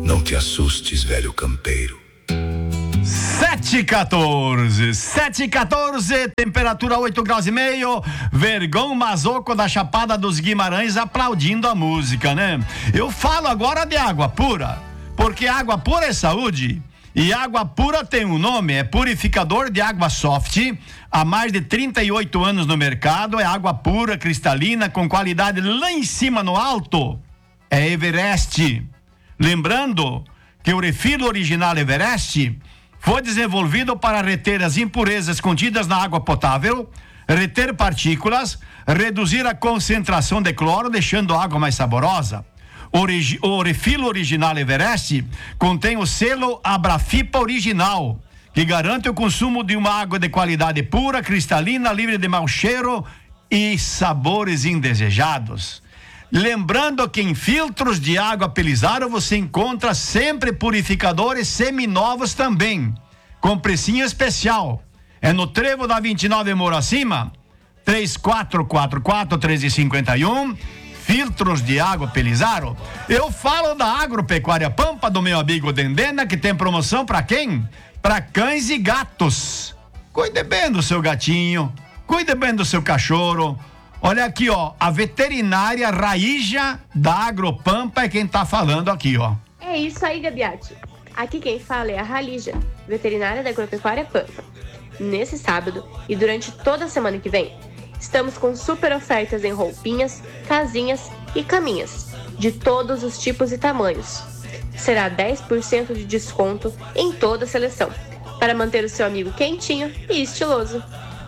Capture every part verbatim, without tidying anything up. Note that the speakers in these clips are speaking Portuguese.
Não te assustes, velho campeiro. sete e quatorze, sete e quatorze, temperatura oito graus e meio, Vergão Mazoco da Chapada dos Guimarães aplaudindo a música, né? Eu falo agora de água pura, porque água pura é saúde, e água pura tem um nome, é purificador de água soft, há mais de trinta e oito anos no mercado, é água pura, cristalina, com qualidade lá em cima no alto, é Everest. Lembrando que o refino original Everest foi desenvolvido para reter as impurezas contidas na água potável, reter partículas, reduzir a concentração de cloro, deixando a água mais saborosa. Origi- o refino original Everest contém o selo Abrafipa Original, que garante o consumo de uma água de qualidade pura, cristalina, livre de mau cheiro e sabores indesejados. Lembrando que em filtros de água Pelizaro você encontra sempre purificadores seminovos também, com precinho especial. É no Trevo da vinte e nove Moro Acima, três quatro quatro quatro, três cinco um, filtros de água Pelizaro. Eu falo da Agropecuária Pampa do meu amigo Dendena, que tem promoção para quem? Para cães e gatos. Cuide bem do seu gatinho, cuide bem do seu cachorro. Olha aqui, ó, a veterinária Raíja da Agropampa é quem tá falando aqui, ó. É isso aí, Gabiati. Aqui quem fala é a Ralija, veterinária da Agropecuária Pampa. Nesse sábado e durante toda a semana que vem, estamos com super ofertas em roupinhas, casinhas e caminhas, de todos os tipos e tamanhos. Será dez por cento de desconto em toda a seleção, para manter o seu amigo quentinho e estiloso.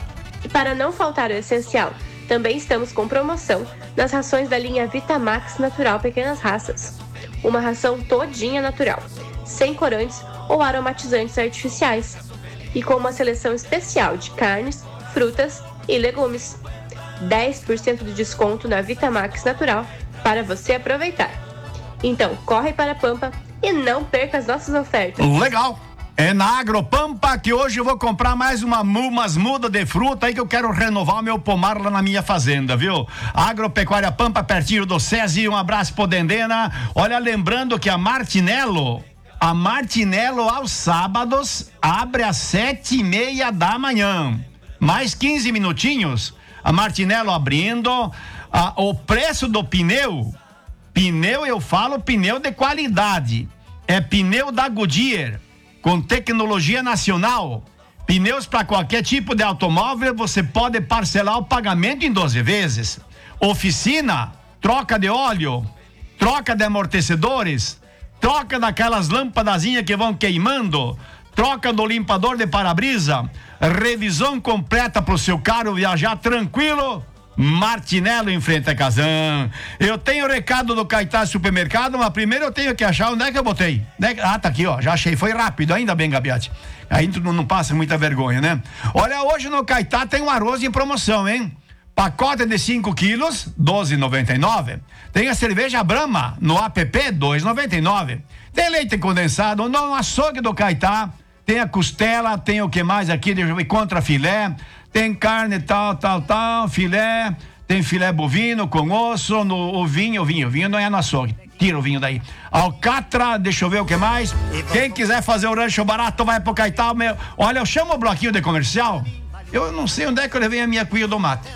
E para não faltar o essencial, também estamos com promoção nas rações da linha Vitamax Natural Pequenas Raças. Uma ração todinha natural, sem corantes ou aromatizantes artificiais. E com uma seleção especial de carnes, frutas e legumes. dez por cento de desconto na Vitamax Natural para você aproveitar. Então, corre para a Pampa e não perca as nossas ofertas. Legal! É na Agropampa que hoje eu vou comprar mais uma, umas mudas de fruta aí que eu quero renovar o meu pomar lá na minha fazenda, viu? Agropecuária Pampa, pertinho do SESI, um abraço pro Dendena. Olha, lembrando que a Martinello, a Martinello aos sábados abre às sete e meia da manhã. Mais quinze minutinhos, a Martinello abrindo. A, o preço do pneu, pneu eu falo pneu de qualidade, é pneu da Goodyear, com tecnologia nacional, pneus para qualquer tipo de automóvel, você pode parcelar o pagamento em doze vezes. Oficina, troca de óleo, troca de amortecedores, troca daquelas lâmpadazinhas que vão queimando, troca do limpador de para-brisa, revisão completa para o seu carro viajar tranquilo. Martinello em frente a Kazan. Eu tenho o recado do Caetá Supermercado, mas primeiro eu tenho que achar onde é que eu botei. Ah, tá aqui, ó, já achei, foi rápido, ainda bem, Gabiati. Aí tu não, não passa muita vergonha, né? Olha, hoje no Caetá tem um arroz em promoção, hein? Pacote de cinco quilos, doze reais e noventa e nove centavos. Tem a cerveja Brahma no app, dois reais e noventa e nove centavos. Tem leite condensado no açougue do Caetá. Tem a costela, tem o que mais aqui, deixa eu ver, contra filé. Tem carne tal, tal, tal, filé, tem filé bovino com osso, no, o vinho, o vinho, o vinho não é no açougue, tira o vinho daí. Alcatra, deixa eu ver o que mais. Quem quiser fazer o rancho barato, vai pro Caetá. Meu. Olha, eu chamo o bloquinho de comercial, eu não sei onde é que eu levei a minha cuia do mate.